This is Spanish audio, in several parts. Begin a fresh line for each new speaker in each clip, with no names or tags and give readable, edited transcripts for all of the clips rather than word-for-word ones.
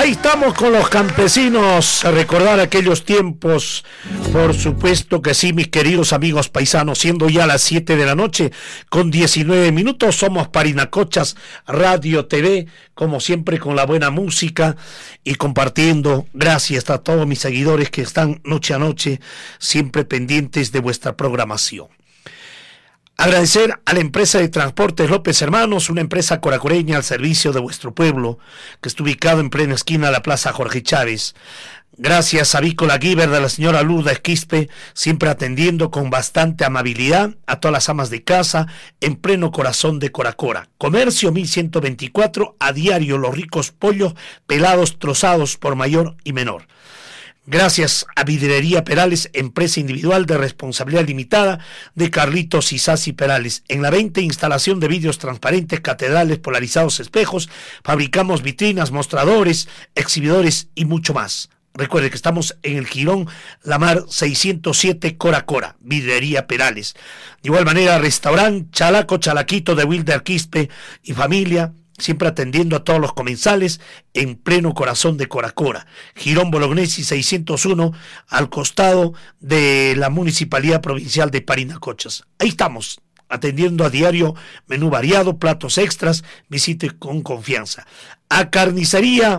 Ahí estamos con los campesinos, a recordar aquellos tiempos, por supuesto que sí, mis queridos amigos paisanos, siendo ya las 7 de la noche con 19 minutos, somos Parinacochas Radio TV, como siempre con la buena música y compartiendo. Gracias a todos mis seguidores que están noche a noche siempre pendientes de vuestra programación. Agradecer a la empresa de transportes López Hermanos, una empresa coracoreña al servicio de vuestro pueblo, que está ubicado en plena esquina de la Plaza Jorge Chávez. Gracias a Vícola Giver de la señora Lourdes Quispe, siempre atendiendo con bastante amabilidad a todas las amas de casa en pleno corazón de Coracora. Comercio 1124, a diario los ricos pollos pelados, trozados por mayor y menor. Gracias a Vidrería Perales, empresa individual de responsabilidad limitada de Carlitos Isasi Perales. En la venta e instalación de vidrios transparentes, catedrales, polarizados, espejos, fabricamos vitrinas, mostradores, exhibidores y mucho más. Recuerde que estamos en el Jirón Lamar 607 Coracora, Vidrería Perales. De igual manera, restaurante Chalaco Chalaquito de Wilder Quispe y familia, siempre atendiendo a todos los comensales en pleno corazón de Coracora. Jirón Bolognesi 601, al costado de la Municipalidad Provincial de Parinacochas. Ahí estamos, atendiendo a diario, menú variado, platos extras, visite con confianza. A Carnicería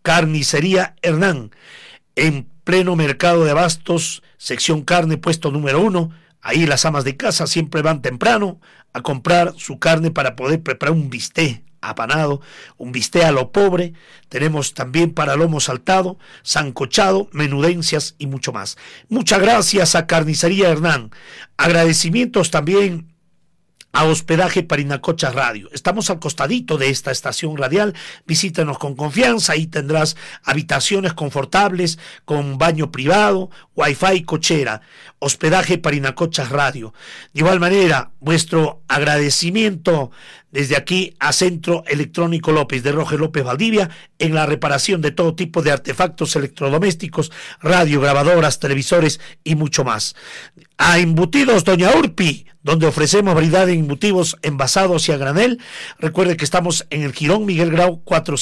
Hernán, en pleno mercado de abastos, sección carne, puesto número 1. Ahí las amas de casa siempre van temprano a comprar su carne para poder preparar un bistec apanado, un bistec a lo pobre. Tenemos también para lomo saltado, sancochado, menudencias y mucho más. Muchas gracias a Carnicería Hernán. Agradecimientos también a Hospedaje Parinacochas Radio. Estamos al costadito de esta estación radial. Visítanos con confianza. Ahí tendrás habitaciones confortables con baño privado, wifi, cochera. Hospedaje Parinacochas Radio. De igual manera, vuestro agradecimiento desde aquí a Centro Electrónico López de Roger López Valdivia, en la reparación de todo tipo de artefactos electrodomésticos, radio, grabadoras, televisores y mucho más. A Embutidos Doña Urpi, donde ofrecemos variedad de embutidos envasados y a granel. Recuerde que estamos en el Jirón Miguel Grau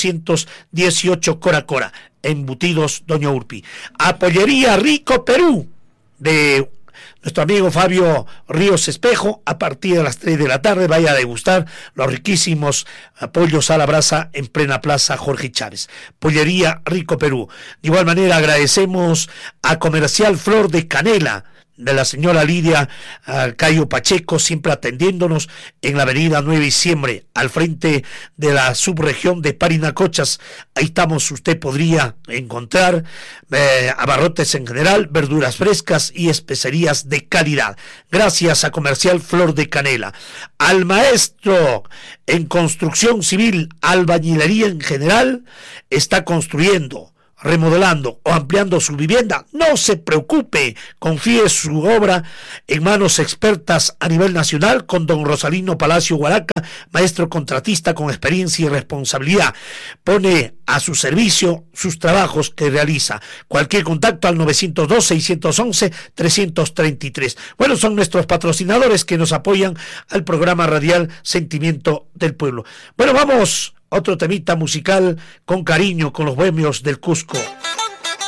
418 Coracora. Embutidos Doña Urpi. A Pollería Rico Perú, de nuestro amigo Fabio Ríos Espejo, a partir de las 3 de la tarde, vaya a degustar los riquísimos pollos a la brasa en plena Plaza Jorge Chávez. Pollería Rico Perú. De igual manera agradecemos a Comercial Flor de Canela, de la señora Lidia Cayo Pacheco, siempre atendiéndonos en la avenida 9 de diciembre, al frente de la subregión de Parinacochas. Ahí estamos, usted podría encontrar abarrotes en general, verduras frescas y especerías de calidad. Gracias a Comercial Flor de Canela. Al maestro en construcción civil, albañilería en general, está construyendo, remodelando o ampliando su vivienda, no se preocupe, confíe su obra en manos expertas a nivel nacional con don Rosalino Palacio Huaraca, maestro contratista con experiencia y responsabilidad. Pone a su servicio sus trabajos que realiza. Cualquier contacto al 902-611-333. Bueno, son nuestros patrocinadores que nos apoyan al programa radial Sentimiento del Pueblo. Bueno, vamos, otro temita musical con cariño, con los bohemios del Cusco.